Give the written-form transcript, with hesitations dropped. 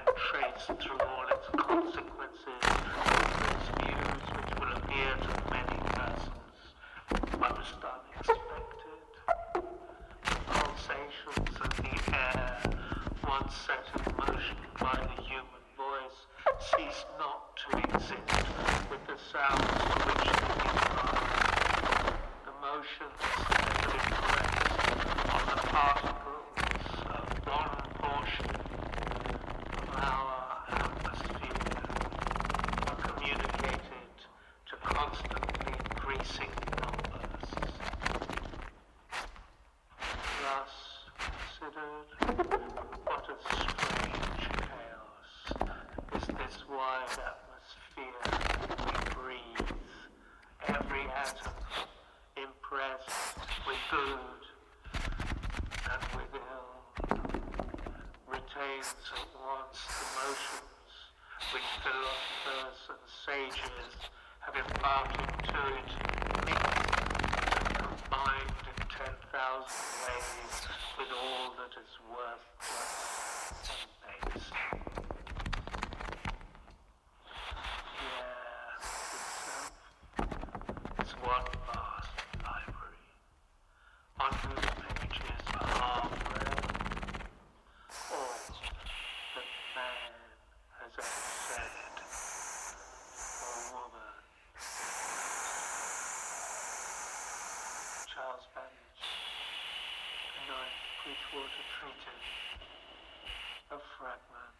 trace through all its consequences, its views which will appear to many persons most unexpected. Pulsations of the air, once set in motion by the human voice, cease not to exist with the sounds to which they give rise. The motions that have impressed on the particles of one portion of our atmosphere are communicated to constantly increasing numbers. Thus considered, what a strange chaos is this wide atmosphere we breathe, every atom impressed with good and with ill, retains at once the motions which philosophers and sages have imparted to it, mixed and combined in 10,000 ways with all that is worthless and base. It's one vast library, on whose pages are read all that man has ever said, or woman. Charles Babbage, The Ninth Bridgewater Treatise, a fragment.